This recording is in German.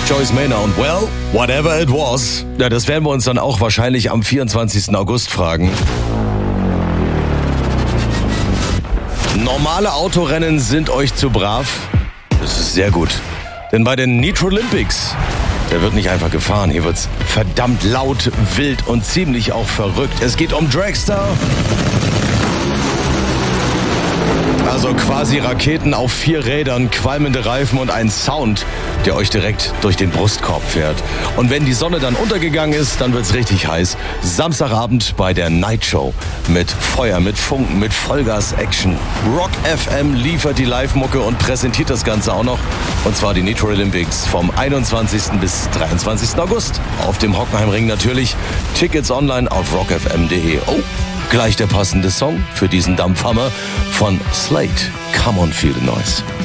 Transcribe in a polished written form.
Joyce Maynard und well, whatever it was. Ja, das werden wir uns dann auch wahrscheinlich am 24. August fragen. Normale Autorennen sind euch zu brav. Das ist sehr gut. Denn bei den Nitro Olympics, da wird nicht einfach gefahren. Hier wird's verdammt laut, wild und ziemlich auch verrückt. Es geht um Dragster. Also quasi Raketen auf 4 Rädern, qualmende Reifen und ein Sound, der euch direkt durch den Brustkorb fährt. Und wenn die Sonne dann untergegangen ist, dann wird's richtig heiß. Samstagabend bei der Night Show. Mit Feuer, mit Funken, mit Vollgas-Action. Rock FM liefert die Live-Mucke und präsentiert das Ganze auch noch. Und zwar die Nitro Olympics vom 21. bis 23. August. Auf dem Hockenheimring natürlich. Tickets online auf rockfm.de. Oh, gleich der passende Song für diesen Dampfhammer von Slate. Come on, feel the noise.